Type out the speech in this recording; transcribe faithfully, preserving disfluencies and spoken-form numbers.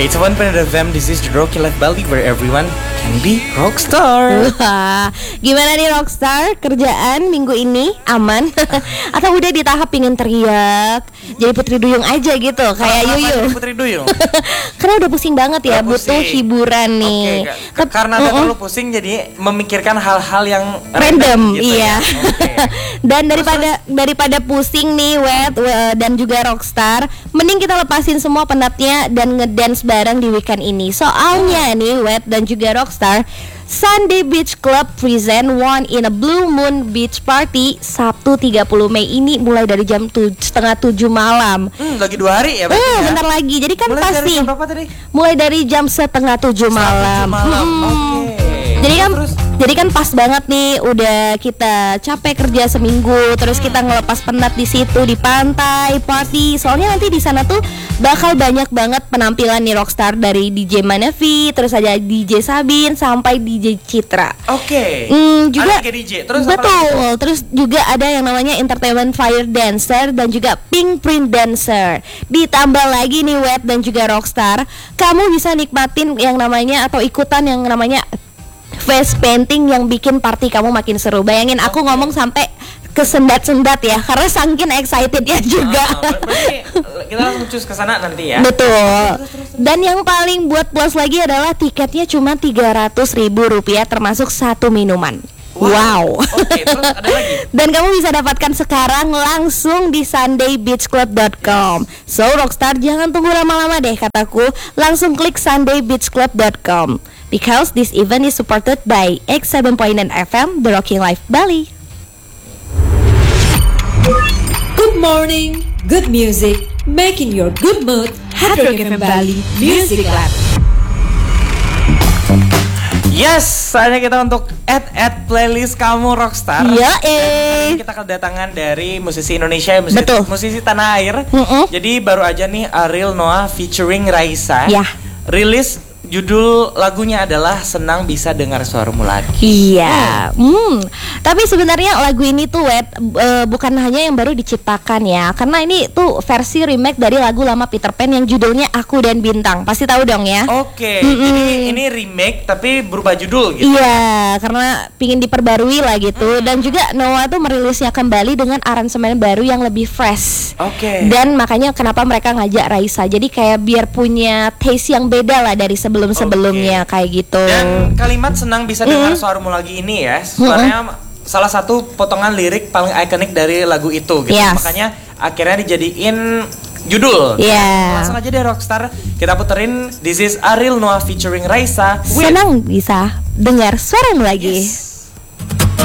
It's one point F M. This is the Rocky Life Bali where everyone can be rockstar. Wah, gimana nih rockstar? Kerjaan minggu ini aman? Atau udah di tahap pingin teriak? Jadi Putri Duyung aja gitu, kayak Apa Yuyu. jadi Putri Duyung? Karena udah pusing banget ya, Udah butuh pusing. hiburan nih. Oke, ka- karena udah terlalu pusing jadi memikirkan hal-hal yang Random, gitu iya. ya. Oke. Dan daripada daripada pusing nih Wet we- dan juga Rockstar, mending kita lepasin semua penatnya dan ngedance bareng di weekend ini. Soalnya nih Wet dan juga Rockstar, Sunday Beach Club present One in a Blue Moon Beach Party Sabtu tiga puluh Mei ini mulai dari jam tuj- setengah tujuh malam. Hmm, lagi dua hari ya berarti Eh, ya? bentar lagi. Jadi kan Mulai dari pasti jam berapa tadi? mulai dari jam setengah tujuh malam. Tujuh malam. Hmm. Oke. Jadi kan Terus? jadi kan pas banget nih, udah kita capek kerja seminggu, terus kita ngelepas penat di situ di pantai, party. Soalnya nanti di sana tuh bakal banyak banget penampilan nih Rockstar, dari D J Manevi, terus ada D J Sabin sampai D J Citra. Oke. Hmm, juga Ada tiga D J. Terus apa betul. lagi? Terus juga ada yang namanya Entertainment Fire Dancer dan juga Pink Print Dancer. Ditambah lagi nih Wet dan juga Rockstar, kamu bisa nikmatin yang namanya atau ikutan yang namanya face painting yang bikin party kamu makin seru. Bayangin aku ngomong sampai kesendat-sendat ya, karena saking excited ya juga. Ah, ber- berarti kita langsung cus ke sana nanti ya. Betul. Dan yang paling buat plus lagi adalah tiketnya cuma tiga ratus ribu rupiah termasuk satu minuman. Wow. Oke, terus ada lagi. Dan kamu bisa dapatkan sekarang langsung di sunday beach club dot com. So Rockstar, jangan tunggu lama-lama deh kataku, langsung klik sunday beach club dot com. Because this event is supported by X seven point nine F M, The Rocking Life Bali. Good morning, good music, making your good mood. Hard Rock F M Bali Music Lab. Yes, saatnya kita untuk add-add playlist kamu Rockstar. Ya eh. Kita kedatangan dari musisi Indonesia, musisi, Betul. musisi tanah air. Mm-mm. Jadi baru aja nih Ariel Noah featuring Raisa. Ya. Rilis judul lagunya adalah Senang Bisa Dengar Suaramu Lagi. Iya, hmm. Tapi sebenarnya lagu ini tuh Wet, e, bukan hanya yang baru diciptakan ya, karena ini tuh versi remake dari lagu lama Peter Pan yang judulnya Aku dan Bintang. Pasti tahu dong ya? Oke, Mm-mm. jadi ini remake tapi berubah judul gitu. Iya, karena pingin diperbarui lah gitu. Dan juga Noah tuh merilisnya kembali dengan aransemen baru yang lebih fresh. Oke. Dan makanya kenapa mereka ngajak Raisa, jadi kayak biar punya taste yang beda lah dari sebelum-sebelumnya. Kayak gitu. Dan kalimat Senang Bisa Dengar Suaramu Lagi ini ya, sebenarnya salah satu potongan lirik paling ikonik dari lagu itu gitu. Yes. Makanya akhirnya dijadiin judul. Iya. Langsung aja deh Rockstar, kita puterin This is Ariel Noah featuring Raisa with Senang bisa dengar suaramu lagi. Yes.